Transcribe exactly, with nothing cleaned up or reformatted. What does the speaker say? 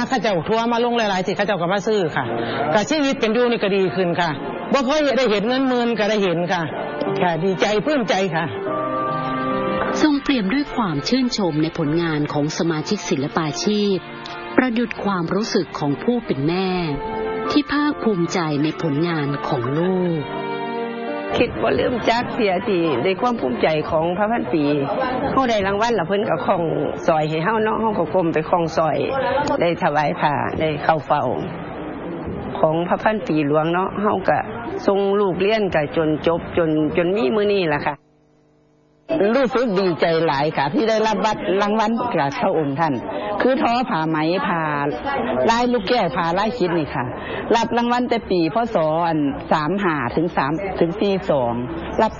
ข้าเจ้าทัวร์มาลงหลายๆสิข้าเจ้าก็มาซื้อค่ะกับชีวิตเป็นอยู่นี่ก็ดีขึ้นค่ะบ่เคยได้เห็นเงินหมื่นก็ได้เห็นค่ะค่ะดีใจปลื้มใจค่ะทรงเปี่ยมด้วยความชื่นชมในผลงานของสมาชิกศิลปาชีพประดุจความรู้สึกของผู้เป็นแม่ที่ภาคภูมิใจในผลงานของลูกคิดว่าลืมจักเสียทีในความภูมิใจของพระพันปีเขาได้รางวัลแล้วเพิ่นก็ของซอยให้เฮาเนาะเฮาก็กลมไปของซอยได้ถวายผ้าได้เข้าเฝ้าของพระพันปีหลวงเนาะเฮาก็ส่งลูกเรียนก็จนจบจนจนมีมื้อนี้ล่ะค่ะรู้สึกดีใจหลายค่ะที่ได้รับบัตรรางวัลจากพระองค์ท่านคือทอผ้าไหมผ้าลายลูกแก้วผ้าลายชิดนี่ค่ะรับรางวัลแต่ปีพศสามห้าถึงสามถึงสี่สองรับ